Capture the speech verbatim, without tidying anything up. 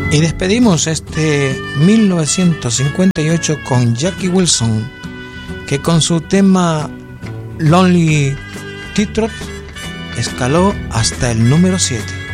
Y despedimos este mil novecientos cincuenta y ocho con Jackie Wilson, que con su tema Lonely Teardrop escaló hasta el número siete.